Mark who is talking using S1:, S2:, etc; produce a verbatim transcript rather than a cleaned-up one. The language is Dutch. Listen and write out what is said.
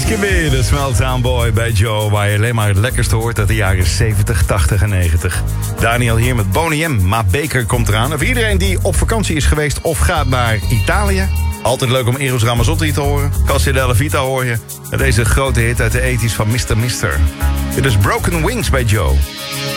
S1: Basket, de Smelltown Boy bij Joe, waar je alleen maar het lekkerste hoort uit de jaren zeventig, tachtig en negentig. Daniel hier met Boney M. Ma Baker komt eraan. En voor iedereen die op vakantie is geweest of gaat naar Italië, altijd leuk om Eros Ramazzotti te horen. Cassia della Vita hoor je. Met deze grote hit uit de ethisch van mister Mister. Dit is Broken Wings bij Joe.